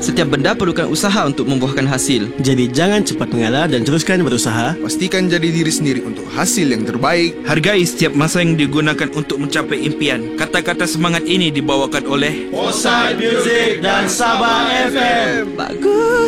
Setiap benda perlukan usaha untuk membuahkan hasil. Jadi jangan cepat mengalah dan teruskan berusaha. Pastikan jadi diri sendiri untuk hasil yang terbaik. Hargai setiap masa yang digunakan untuk mencapai impian. Kata-kata semangat ini dibawakan oleh Offside Music dan Sabah FM. Bagus.